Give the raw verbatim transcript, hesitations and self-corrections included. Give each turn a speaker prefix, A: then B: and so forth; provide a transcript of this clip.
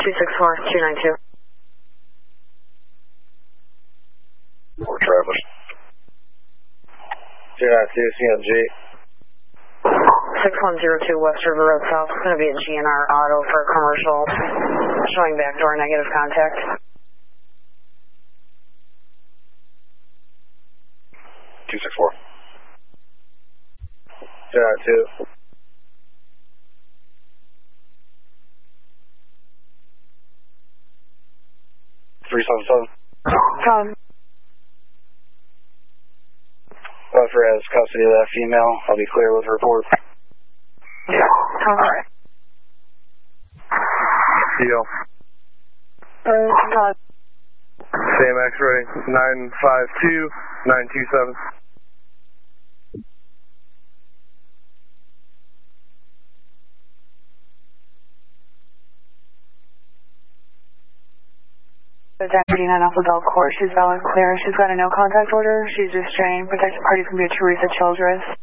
A: two six four, two nine two.
B: Four travelers. two nine two, C M G.
A: six one zero two West River Road South. It's going to be a G N R auto for commercial. Showing backdoor negative contact.
B: two six four. two nine two. three seven seven.
A: Tom.
B: Officer has custody of that female. I'll be clear with the report.
A: Tom.
C: Deal.
A: Uh, Tom.
C: Sam X-ray, nine five two, nine two seven.
A: Deputy nine off the golf course. She's valid clear. She's got a no contact order. She's restrained. Protected party can be a Teresa Childress.